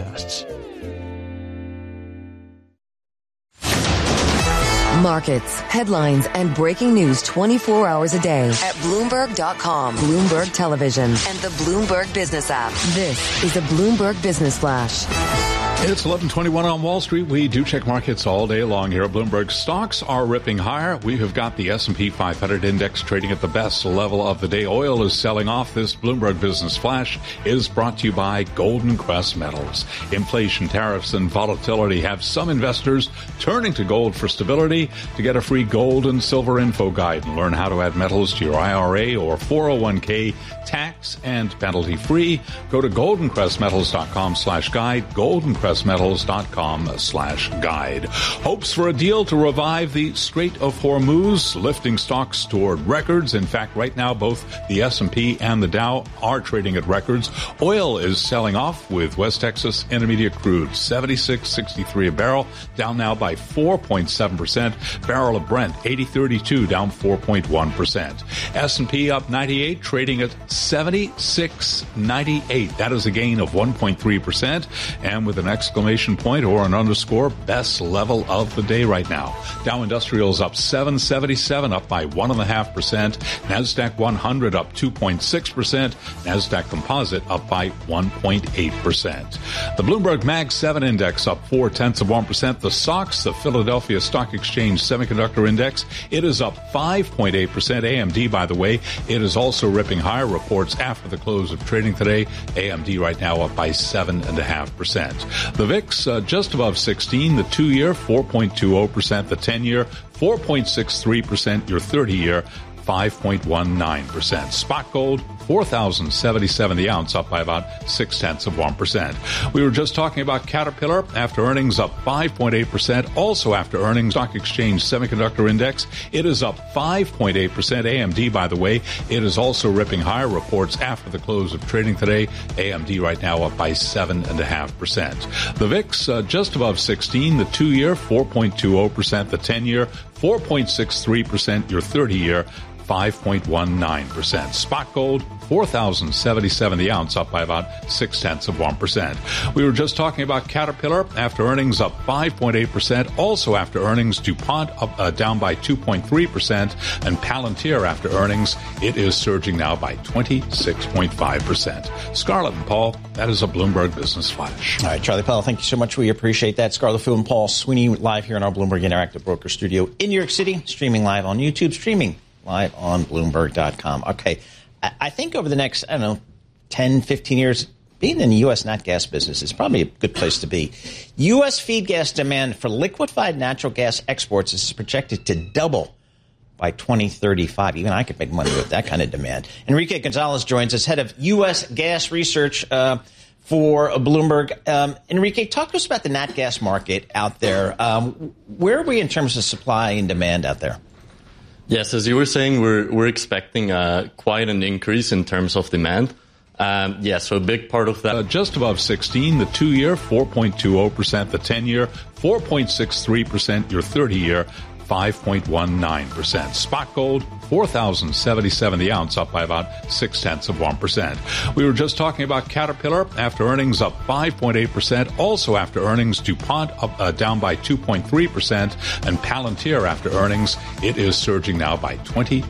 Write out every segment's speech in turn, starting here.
podcasts. Markets, headlines, and breaking news 24 hours a day at Bloomberg.com, Bloomberg Television, and the Bloomberg Business app. This is a Bloomberg Business Flash. It's 11:21 on Wall Street. We do check markets all day long here at Bloomberg. Stocks are ripping higher. We have got the S&P 500 index trading at the best level of the day. Oil is selling off. This Bloomberg Business Flash is brought to you by Golden Crest Metals. Inflation, tariffs, and volatility have some investors turning to gold for stability. To get a free gold and silver info guide and learn how to add metals to your IRA or 401k tax and penalty free, go to goldencrestmetals.com/guide. goldencrestmetals.com/guide. Hopes for a deal to revive the Strait of Hormuz, lifting stocks toward records. In fact, right now, both the S&P and the Dow are trading at records. Oil is selling off with West Texas Intermediate crude, $76.63 a barrel, down now by 4.7%. Barrel of Brent, $80.32, down 4.1%. S&P up 98, trading at 76.98. That is a gain of 1.3%. And with an exclamation point or an underscore, best level of the day right now. Dow Industrials up 777, up by 1.5%. NASDAQ 100 up 2.6%. NASDAQ Composite up by 1.8%. The Bloomberg Mag 7 Index up 0.4%. The SOX, the Philadelphia Stock Exchange Semiconductor Index, it is up 5.8%. AMD, by the way, it is also ripping higher. Reports after the close of trading today. AMD right now up by 7.5%. The VIX just above 16. The 2-year 4.20%. The 10-year 4.63%. Your 30-year 5.19%. Spot gold, $4,077 the ounce, up by about 0.6%. We were just talking about Caterpillar after earnings, up 5.8%. Also after earnings, Stock Exchange Semiconductor Index, it is up 5.8%. AMD, by the way, it is also ripping higher. Reports after the close of trading today. AMD right now up by 7.5%. The VIX just above 16. The 2-year 4.20%. The 10-year 4.63%. Your 30-year 5.19%. Spot gold, $4,077 the ounce, up by about 0.6%. We were just talking about Caterpillar after earnings, up 5.8%. Also after earnings, DuPont up down by 2.3%, and Palantir after earnings, it is surging now by 26.5%. Scarlett and Paul, that is a Bloomberg Business Flash. All right, Charlie Powell, thank you so much. We appreciate that. Scarlett Fu and Paul Sweeney live here in our Bloomberg Interactive Broker Studio in New York City, streaming live on YouTube, streaming live on Bloomberg.com. Okay, I think over the next, 10, 15 years, being in the U.S. nat gas business is probably a good place to be. U.S. feed gas demand for liquefied natural gas exports is projected to double by 2035. Even I could make money with that kind of demand. Enrique Gonzalez joins us, head of U.S. gas research for Bloomberg. Enrique, talk to us about the nat gas market out there. Where are we in terms of supply and demand out there? Yes, as you were saying, we're expecting quite an increase in terms of demand. So a big part of that. Just above 16, the 2-year 4.20%, the 10-year 4.63%, your 30-year 5.19%. Spot gold, $4,077 the ounce, up by about 0.6%. We were just talking about Caterpillar after earnings, up 5.8%. Also after earnings, DuPont up down by 2.3%, and Palantir after earnings, it is surging now by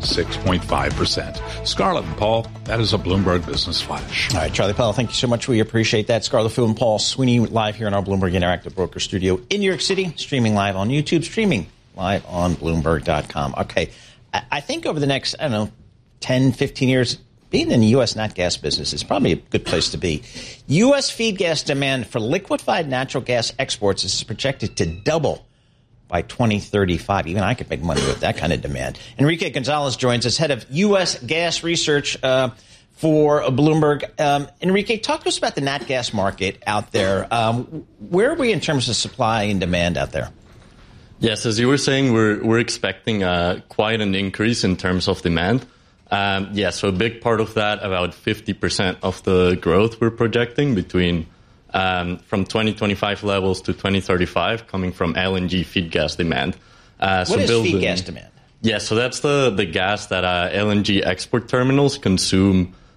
26.5%. Scarlett and Paul, that is a Bloomberg Business Flash. All right, Charlie Powell, thank you so much. We appreciate that. Scarlett Fu and Paul Sweeney live here in our Bloomberg Interactive Broker Studio in New York City, streaming live on YouTube, streaming live on Bloomberg.com. Okay, I think over the next, 10, 15 years, being in the U.S. nat gas business is probably a good place to be. U.S. feed gas demand for liquefied natural gas exports is projected to double by 2035. Even I could make money with that kind of demand. Enrique Gonzalez joins us, head of U.S. gas research for Bloomberg. Enrique, talk to us about the nat gas market out there. Where are we in terms of supply and demand out there? Yes, as you were saying, we're expecting quite an increase in terms of demand. So a big part of that, about 50% of the growth we're projecting between from 2025 levels to 2035, coming from LNG feed gas demand. What is feed gas demand? Yeah, so that's the gas that LNG export terminals consume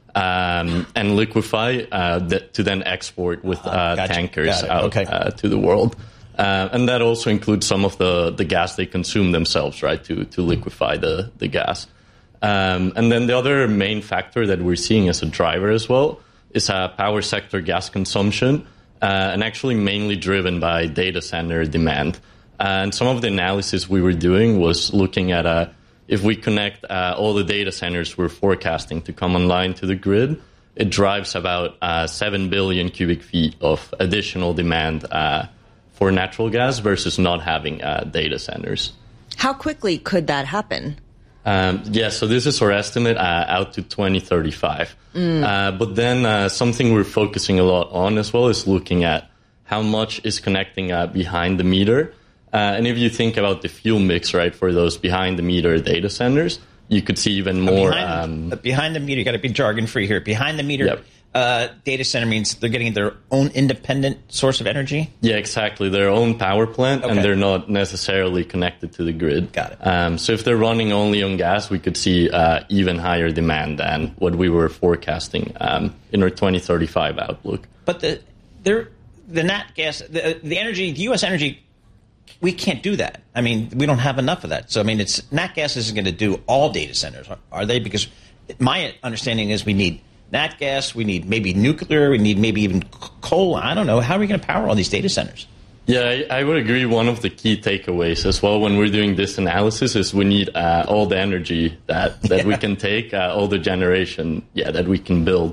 and liquefy to then export with tankers out to the world. And that also includes some of the gas they consume themselves, right, to liquefy the gas. And then the other main factor that we're seeing as a driver as well is power sector gas consumption, and actually mainly driven by data center demand. And some of the analysis we were doing was looking at if we connect all the data centers we're forecasting to come online to the grid, it drives about 7 billion cubic feet of additional demand for natural gas versus not having data centers. How quickly could that happen? So this is our estimate out to 2035. But then something we're focusing a lot on as well is looking at how much is connecting behind the meter. And if you think about the fuel mix, right, for those behind the meter data centers, you could see even more. Behind the meter, you got to be jargon free here. Behind the meter data center means they're getting their own independent source of energy? Yeah, exactly. Their own power plant, and they're not necessarily connected to the grid. Got it. So if they're running only on gas, we could see even higher demand than what we were forecasting in our 2035 outlook. But the nat gas, the energy, the U.S. energy, we can't do that. I mean, we don't have enough of that. So, I mean, nat gas isn't going to do all data centers, are they? Because my understanding is we need nat gas, we need maybe nuclear, we need maybe even coal. I don't know. How are we going to power all these data centers? Yeah, I would agree. One of the key takeaways as well when we're doing this analysis is we need all the energy that we can take, all the generation that we can build.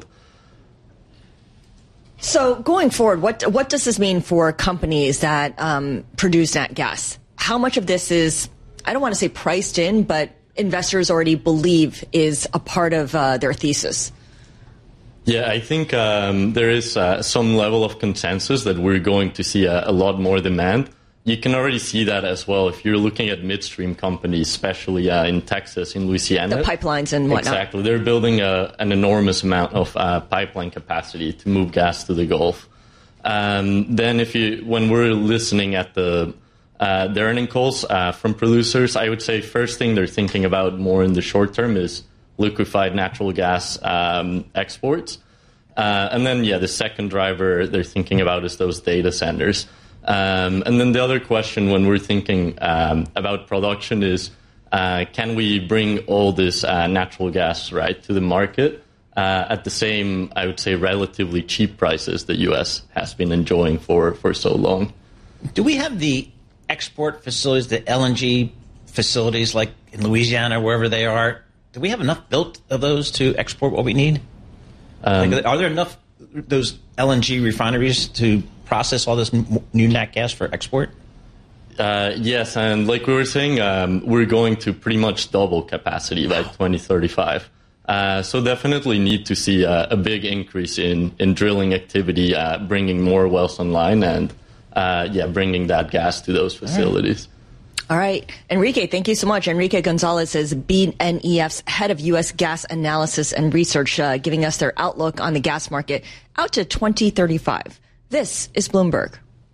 So going forward, what does this mean for companies that produce nat gas? How much of this is, I don't want to say priced in, but investors already believe is a part of their thesis? Yeah, I think there is some level of consensus that we're going to see a lot more demand. You can already see that as well if you're looking at midstream companies, especially in Texas, in Louisiana. The pipelines and whatnot. Exactly. They're building an enormous amount of pipeline capacity to move gas to the Gulf. Then when we're listening at the earning calls from producers, I would say first thing they're thinking about more in the short term is liquefied natural gas exports. And then, the second driver they're thinking about is those data centers. And then the other question when we're thinking about production is, can we bring all this natural gas, right, to the market at the same, I would say, relatively cheap prices the U.S. has been enjoying for so long? Do we have the export facilities, the LNG facilities like in Louisiana, wherever they are? Do we have enough built of those to export what we need? Are there enough those LNG refineries to process all this new nat gas for export? Yes, and like we were saying, we're going to pretty much double capacity by 2035. So definitely need to see a big increase in drilling activity, bringing more wells online, and bringing that gas to those facilities. All right. Enrique, thank you so much. Enrique Gonzalez is BNEF's head of U.S. gas analysis and research, giving us their outlook on the gas market out to 2035. This is Bloomberg.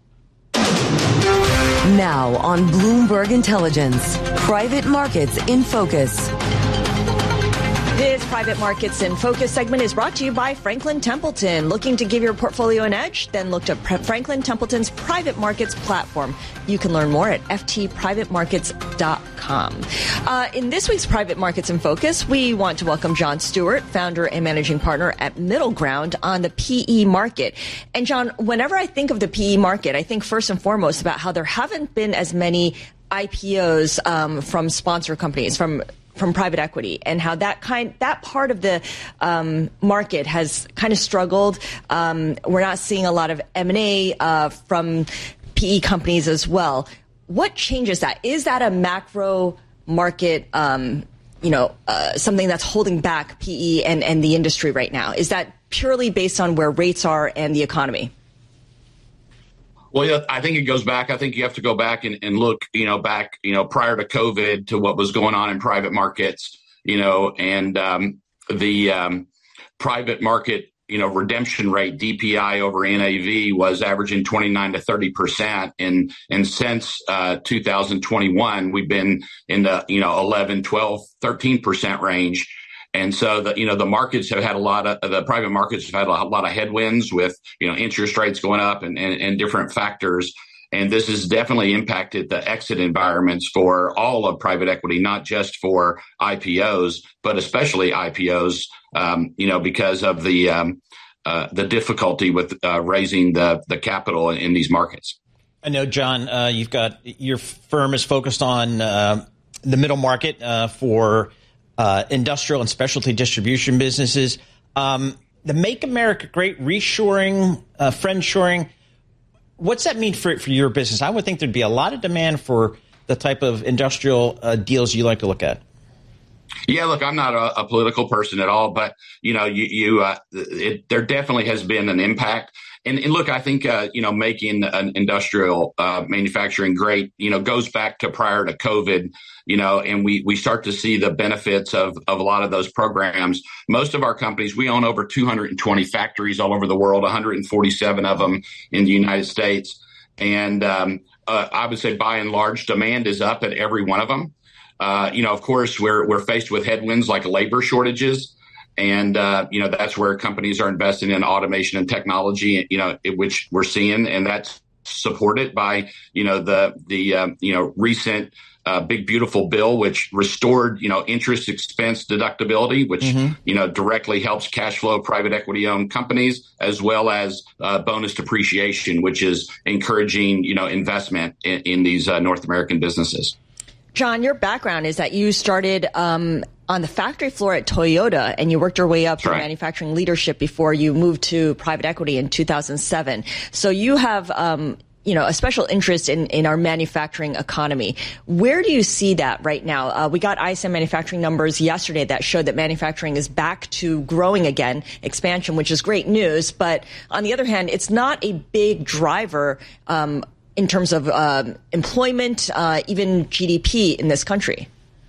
Now on Bloomberg Intelligence, private markets in focus. This Private Markets in Focus segment is brought to you by Franklin Templeton. Looking to give your portfolio an edge? Then look to Franklin Templeton's private markets platform. You can learn more at ftprivatemarkets.com. In this week's Private Markets in Focus, we want to welcome John Stewart, founder and managing partner at Middle Ground on the PE market. And John, whenever I think of the PE market, I think first and foremost about how there haven't been as many IPOs from sponsor companies, from private equity, and how that part of the market has kind of struggled. We're not seeing a lot of M&A from PE companies as well. What changes that? Is that a macro market, something that's holding back PE and the industry right now? Is that purely based on where rates are and the economy? Well, yeah, I think it goes back. I think you have to go back and look, back, prior to COVID to what was going on in private markets, and the private market, redemption rate, DPI over NAV was averaging 29 to 30%. And since 2021, we've been in the, 11, 12, 13% range. And so the markets have had the private markets have had a lot of headwinds with, interest rates going up and different factors. And this has definitely impacted the exit environments for all of private equity, not just for IPOs, but especially IPOs, because of the difficulty with raising the capital in these markets. I know, John, your firm is focused on the middle market for industrial and specialty distribution businesses. The Make America Great reshoring, friendshoring, what's that mean for your business? I would think there'd be a lot of demand for the type of industrial deals you like to look at. Yeah, look, I'm not a political person at all, but there definitely has been an impact. And look, I think making an industrial manufacturing great, goes back to prior to COVID, and we start to see the benefits of a lot of those programs. Most of our companies, we own over 220 factories all over the world, 147 of them in the United States, and I would say by and large, demand is up at every one of them. Of course, we're faced with headwinds like labor shortages. And, that's where companies are investing in automation and technology, which we're seeing. And that's supported by, the recent Big Beautiful Bill, which restored, interest expense deductibility, which, directly helps cash flow private equity owned companies, as well as bonus depreciation, which is encouraging, investment in these North American businesses. John, your background is that you started on the factory floor at Toyota, and you worked your way up through manufacturing leadership before you moved to private equity in 2007. So you have, a special interest in our manufacturing economy. Where do you see that right now? We got ISM manufacturing numbers yesterday that showed that manufacturing is back to growing again, expansion, which is great news. But on the other hand, it's not a big driver in terms of employment, even GDP in this country.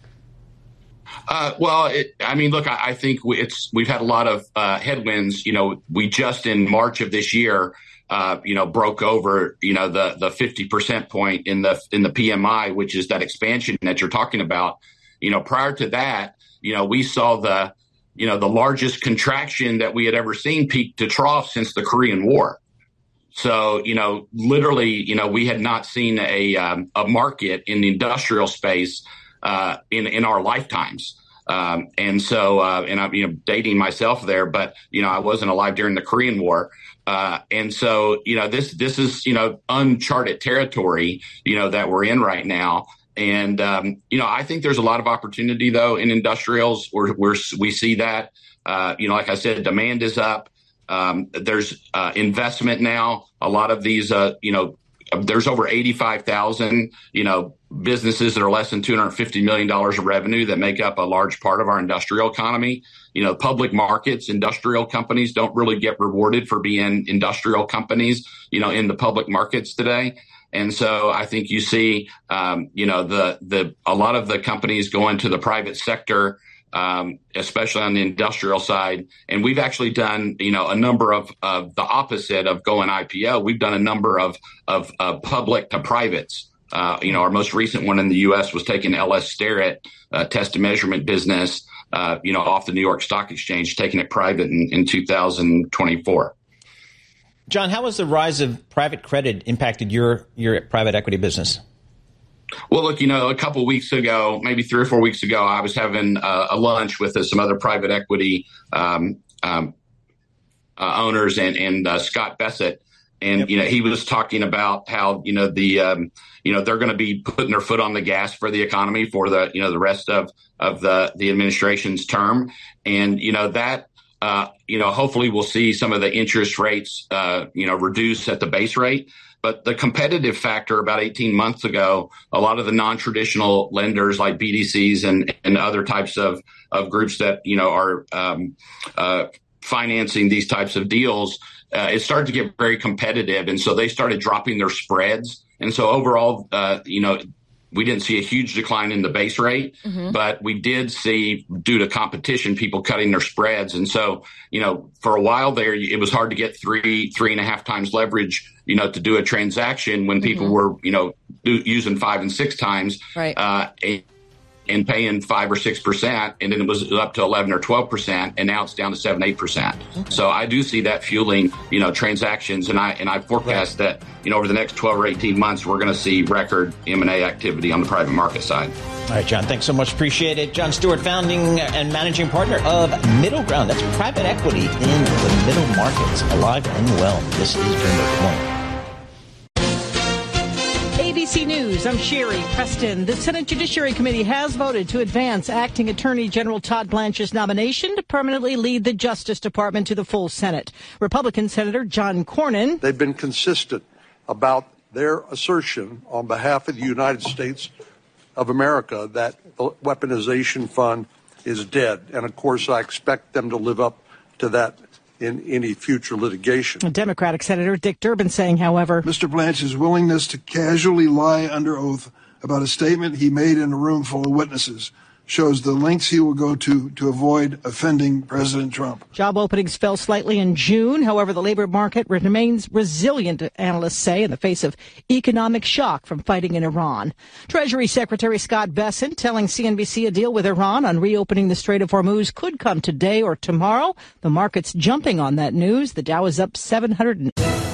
Look, I think we've had a lot of headwinds. We just in March of this year, broke over, the 50% point in the PMI, which is that expansion that you're talking about. Prior to that, we saw the largest contraction that we had ever seen peak to trough since the Korean War. So, literally, we had not seen a market in the industrial space in our lifetimes. And I'm dating myself there, but, I wasn't alive during the Korean War. And so, this is, uncharted territory, that we're in right now. And, I think there's a lot of opportunity, though, in industrials where we see that, like I said, demand is up. There's investment now. A lot of these, there's over 85,000, businesses that are less than $250 million of revenue that make up a large part of our industrial economy. Public markets, industrial companies don't really get rewarded for being industrial companies, in the public markets today. And so I think you see, a lot of the companies going to the private sector, especially on the industrial side. And we've actually done, a number of the opposite of going IPO. We've done a number of public to privates. Our most recent one in the U.S. was taking LS Starrett, test and measurement business, off the New York Stock Exchange, taking it private in 2024. John, how has the rise of private credit impacted your private equity business? Well, look, a couple of weeks ago, maybe 3 or 4 weeks ago, I was having a lunch with some other private equity owners and Scott Bessett. And, he was talking about how, they're going to be putting their foot on the gas for the economy for the rest of the administration's term. And, hopefully we'll see some of the interest rates, reduce at the base rate. But the competitive factor about 18 months ago, a lot of the non-traditional lenders like BDCs and other types of groups that, are financing these types of deals, it started to get very competitive. And so they started dropping their spreads. And so overall, we didn't see a huge decline in the base rate, but we did see, due to competition, people cutting their spreads. And so, for a while there, it was hard to get 3.5 times leverage, to do a transaction when people were, using 5 and 6 times. Right. and paying 5 or 6%, and then it was up to 11 or 12%, and now it's down to 7, 8%. Okay. So I do see that fueling, transactions, and I forecast that, over the next 12 or 18 months, we're going to see record M&A activity on the private market side. All right, John, thanks so much. Appreciate it. John Stewart, founding and managing partner of Middle Ground. That's private equity in the middle markets, alive and well. This is Bloomberg Point. ABC News, I'm Sherry Preston. The Senate Judiciary Committee has voted to advance Acting Attorney General Todd Blanche's nomination to permanently lead the Justice Department to the full Senate. Republican Senator John Cornyn. They've been consistent about their assertion on behalf of the United States of America that the weaponization fund is dead. And, of course, I expect them to live up to that in any future litigation. Democratic Senator Dick Durbin saying, however, Mr. Blanche's willingness to casually lie under oath about a statement he made in a room full of witnesses shows the lengths he will go to avoid offending President Trump. Job openings fell slightly in June. However, the labor market remains resilient, analysts say, in the face of economic shock from fighting in Iran. Treasury Secretary Scott Bessent telling CNBC a deal with Iran on reopening the Strait of Hormuz could come today or tomorrow. The market's jumping on that news. The Dow is up 700.